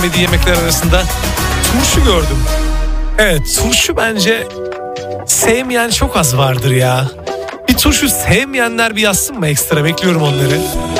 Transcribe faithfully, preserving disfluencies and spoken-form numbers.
sevmediği yemekler arasında turşu gördüm. Evet, turşu bence sevmeyen çok az vardır ya. Bir turşu sevmeyenler bir yazsın mı ekstra, bekliyorum onları.